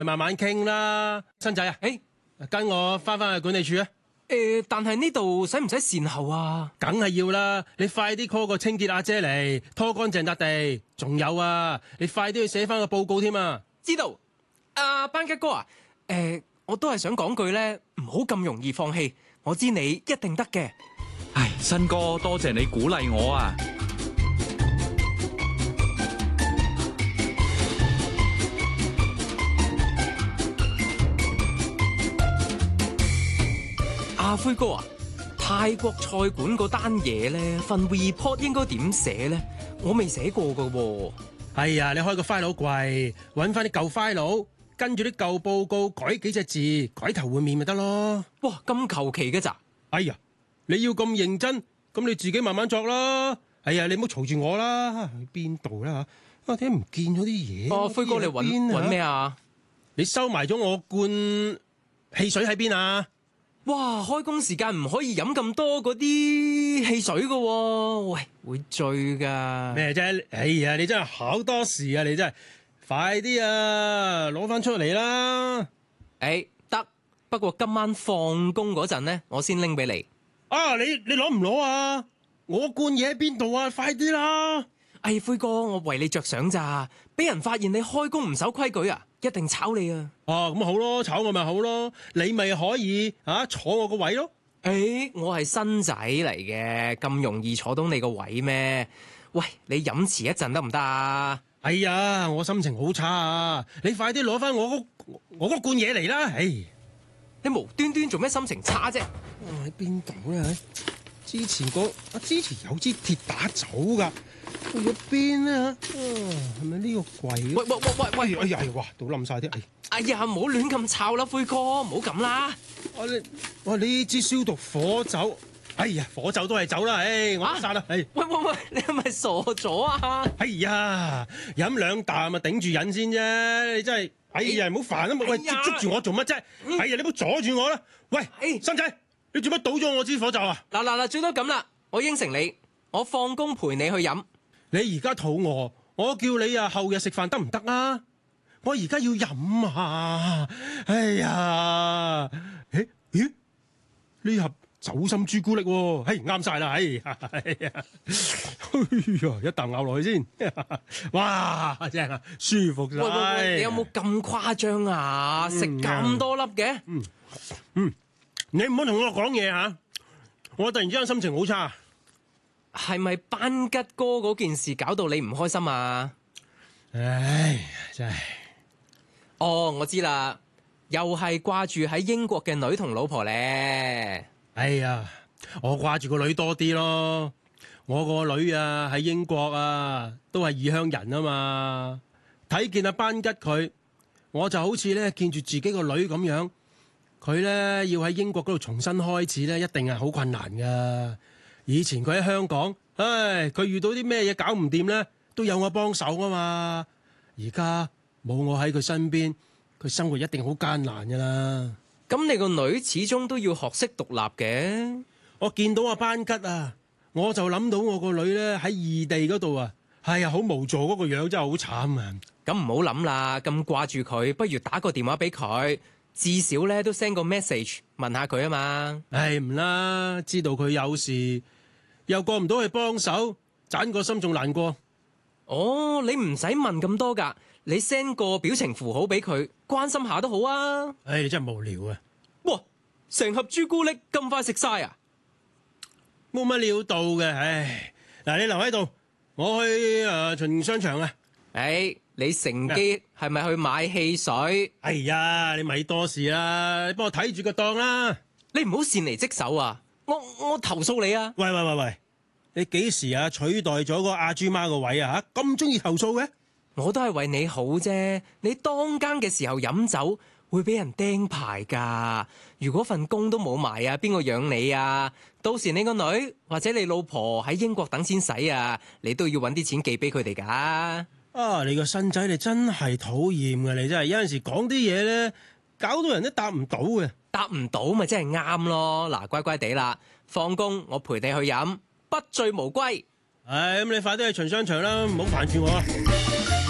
慢慢傾啦。新仔啊，跟我翻去管理處啊。 但係呢度使唔使善後啊？ 梗係要啦，你快啲 call 個清潔阿姐嚟拖乾淨笪地。仲有啊，你快啲去寫翻個報告添啊。 知道。班吉哥啊，我都係想講句咧，唔好咁容易放棄。我知你一定得嘅。 唉，新哥，多謝你鼓勵我啊！ 阿輝哥啊，泰國菜館嗰單嘢咧，份 report 應該點寫咧？我未寫過噶喎。 係啊，你開個 file 櫃，搵翻啲舊 file，跟住啲舊報告改幾隻字，改頭換面咪得咯。 哇，咁求其嘅咋？ 哎呀，你要咁認真，咁你自己慢慢作啦。哎呀，你唔好嘈住我啦，去邊度啦吓？點解唔見咗啲嘢？ 輝哥，你搵咩啊？ 你收埋咗我罐汽水喺邊啊？ 哇！開工時間唔可以飲咁多嗰啲汽水噶喎，喂，會醉噶。 咩啫？哎呀，你真係好多事啊！你真係快啲啊，攞翻出嚟啦！ 得，不過今晚放工嗰陣咧，我先拎俾你。 啊，你攞唔攞啊？我罐嘢喺邊度啊？快啲啦！ 輝哥，我為你着想咋，俾人發現你開工唔守規矩啊，一定炒你啊！ 哦，咁好咯，炒我咪好咯，你咪可以坐我個位咯。 我係新仔嚟嘅，咁容易坐到你個位咩？喂，你飲遲一陣得唔得啊？ 哎呀，我心情好差啊！你快啲攞翻我嗰罐嘢嚟啦！ 你無端端做咩心情差啫？ 喺邊度咧？之前有支鐵打走噶，去咗邊咧？係咪呢個櫃？喂！哎呀，哇，倒冧晒啲！ 哎呀，唔好亂咁抄啦，輝哥，唔好咁啦。 我呢支消毒火酒，哎呀，火酒都係酒啦，我得晒啦， 喂，你係咪傻咗啊？ 哎呀，飲2啖啊，頂住癮先啫，你真係，哎呀，唔好煩啊，喂，捉住我做乜啫？哎呀，你唔好阻住我啦，喂，新仔，你做乜倒咗我支火酒啊？ 嗱，最多咁啦，我應承你，我放工陪你去飲。 你而家肚餓，我叫你後日食飯得唔得啊？我而家要飲啊！哎呀，呢盒酒心朱古力喎，啱晒啦，哎呀，一啖咬落去先，哇，正啊，舒服晒。 喂，你有冇咁誇張啊？食咁多粒嘅？ 你唔好同我講嘢吓，我突然之間心情好差。 係咪班吉哥嗰件事搞到你唔開心啊？ 唉，真係。 我知啦，又係掛住喺英國嘅女同老婆咧。 哎呀，我掛住個女多啲咯。我個女喺英國都係異鄉人啊嘛。睇見阿班吉佢，我就好似咧見住自己個女咁樣。佢咧要喺英國嗰度重新開始咧，一定係好困難噶。以前佢喺香港，佢遇到啲咩嘢搞唔掂咧，都有我幫手啊嘛。而家冇我喺佢身邊，佢生活一定好艱難噶啦。 咁你個女始終都要學識獨立嘅。 我見到阿班吉我就諗到我個女咧喺異地嗰度好無助，嗰個樣真係好慘啊。 咁唔好諗啦，咁掛住佢，不如打個電話俾佢，至少咧都 send 個 message 問下佢啊嘛。 唔啦，知道佢有事，又過唔到去幫手，盞個心仲難過。 你唔使問咁多噶，你 send 個表情符號俾佢，關心下都好啊。 你真係無聊啊！ 哇，成盒朱古力咁快食晒啊！ 冇乜料到嘅，嗱，你留喺度，我去巡商場啊。 你乘機係咪去買汽水？ 哎呀，你咪多事啦，你幫我睇住個檔啦。 你唔好擅離職守啊！我投訴你啊！ 喂，你幾時取代咗個阿豬媽個位啊？咁中意投訴嘅？ 我都係為你好啫。你當更嘅時候飲酒會俾人釘牌噶。如果份工都冇埋邊個養你啊？到時你個女或者你老婆喺英國等錢使你都要搵啲錢寄俾佢哋噶。 你個新仔你真係討厭㗎，你真係有陣時講啲嘢咧，搞到人都答唔到嘅。 答唔到咪真係啱咯。嗱，乖乖地啦，放工我陪你去飲，不醉無歸。 咁你快啲去巡商場啦，唔好煩住我啊。